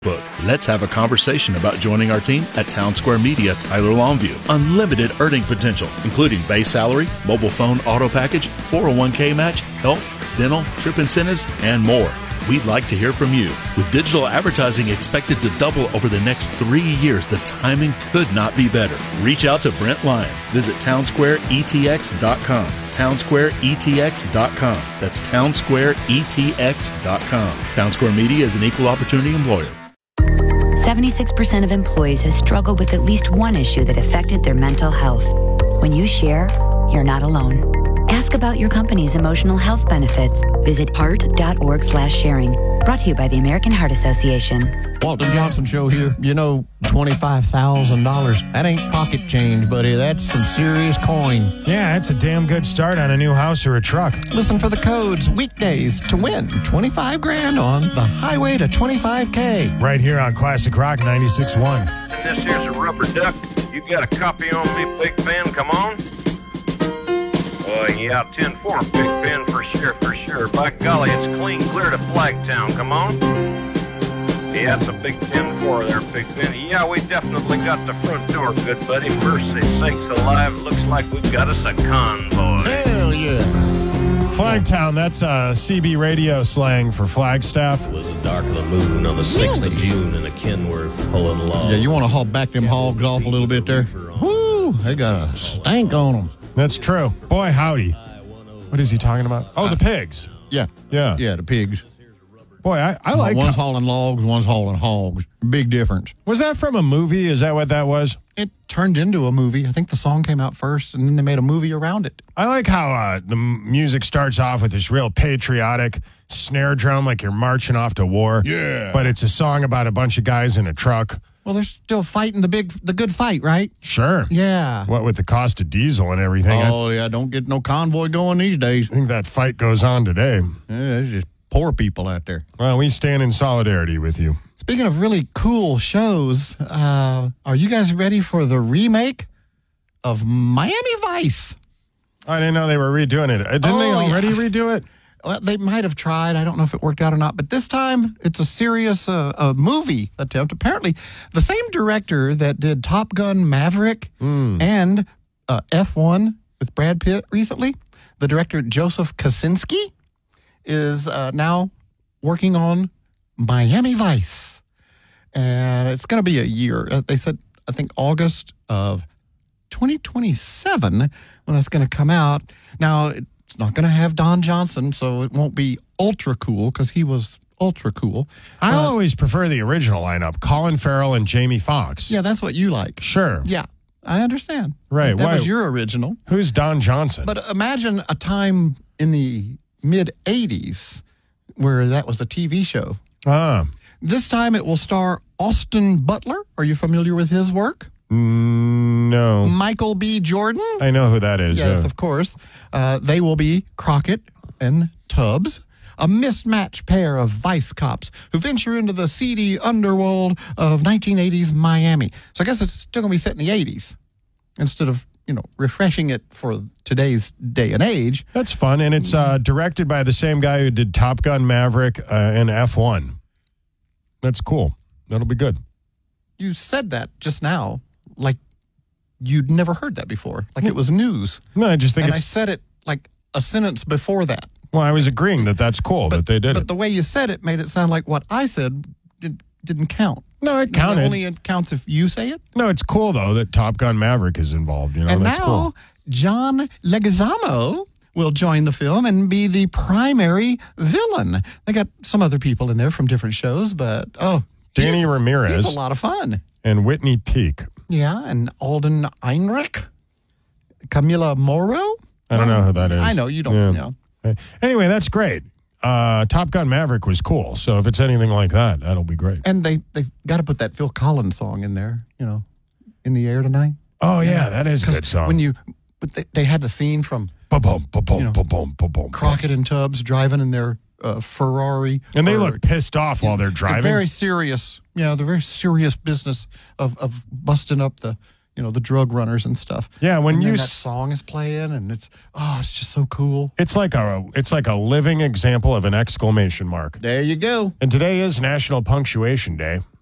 Let's have a conversation about joining our team at Town Square Media Tyler Longview. Unlimited earning potential, including base salary, mobile phone auto package, 401k match, health, dental, trip incentives, and more. We'd like to hear from you. With digital advertising expected to double over the next 3 years, the timing could not be better. Reach out to Brent Lyon. Visit townsquareetx.com. townsquareetx.com. That's townsquareetx.com. Town Square Media is an equal opportunity employer. 76% of employees have struggled with at least one issue that affected their mental health. When you share, you're not alone. Ask about your company's emotional health benefits. Visit heart.org/sharing. Brought to you by the American Heart Association. Walton Johnson Show here. You know, $25,000. That ain't pocket change, buddy. That's some serious coin. Yeah, it's a damn good start on a new house or a truck. Listen for the codes weekdays to win 25 grand on the highway to 25K. Right here on Classic Rock 96.1. And this here's a rubber duck. You got a copy on me, Big Ben? Come on. Yeah, 10-4, Big Ben, for sure. By golly, it's clean clear to Flagtown. Come on. Yeah, it's a big 10-4 there, Big Ben. Yeah, we definitely got the front door, good buddy. Mercy sakes alive, looks like we've got us a convoy. Hell yeah. Flagtown, that's CB radio slang for Flagstaff. It was the dark of the moon on the 6th of June in a Kenworth pulling along. Yeah, you want to haul back them hogs off a little bit there? Whoo, they got a stank on them. That's true. Boy, howdy. What is he talking about? Oh, the pigs. Yeah, the pigs. Boy, I like... One's hauling logs, one's hauling hogs. Big difference. Was that from a movie? Is that what that was? It turned into a movie. I think the song came out first, and then they made a movie around it. I like how the music starts off with this real patriotic snare drum, like you're marching off to war. Yeah. But it's a song about a bunch of guys in a truck. Well, they're still fighting the good fight, right? Sure. Yeah. What with the cost of diesel and everything. Oh, yeah, don't get no convoy going these days. I think that fight goes on today. Yeah, it's just poor people out there. Well, we stand in solidarity with you. Speaking of really cool shows, are you guys ready for the remake of Miami Vice? I didn't know they were redoing it. Didn't they already redo it? Well, they might have tried. I don't know if it worked out or not. But this time, it's a serious movie attempt. Apparently, the same director that did Top Gun Maverick and F1 with Brad Pitt recently, the director Joseph Kosinski, is now working on Miami Vice. And it's going to be a year. They said, I think, August of 2027 when that's going to come out. Now, it's not going to have Don Johnson, so it won't be ultra cool because he was ultra cool. I always prefer the original lineup, Colin Farrell and Jamie Foxx. Yeah, that's what you like. Sure. Yeah, I understand. Right. That was your original. Who's Don Johnson? But imagine a time in the mid-'80s where that was a TV show. This time it will star Austin Butler. Are you familiar with his work? No. Michael B. Jordan? I know who that is. Yes, of course. They will be Crockett and Tubbs, a mismatched pair of vice cops who venture into the seedy underworld of 1980s Miami. So I guess it's still going to be set in the 80s instead of, refreshing it for today's day and age. That's fun, and it's directed by the same guy who did Top Gun Maverick and F1. That's cool. That'll be good. You said that just now like you'd never heard that before, like it was news. No, I just think I said it like a sentence before that. Well, I was agreeing that that's cool that they did it. But the way you said it made it sound like what I said didn't count. No, it counted. Only it counts if you say it. No, it's cool, though, that Top Gun Maverick is involved. And that's now cool. John Leguizamo will join the film and be the primary villain. They got some other people in there from different shows, but, Danny Ramirez. He's a lot of fun. And Whitney Peak. Yeah, and Alden Ehrenreich. Camila Morrow. I don't know who that is. I know, you don't know. Anyway, that's great. Top Gun Maverick was cool, so if it's anything like that, that'll be great. And they've got to put that Phil Collins song in there, In the Air Tonight. Oh, yeah, that is a good song. When they had the scene from Crockett and Tubbs driving in their Ferrari. And they look pissed off while they're driving. Very serious, the very serious business of busting up the the drug runners and stuff. Yeah, when and you then that song is playing, and it's just so cool. It's like a living example of an exclamation mark. There you go. And today is National Punctuation Day.